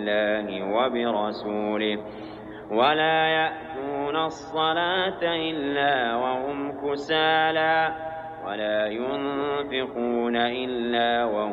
بالله وبرسوله ولا يأتون الصلاة إلا وهم كسالى ولا ينفقون إلا وهم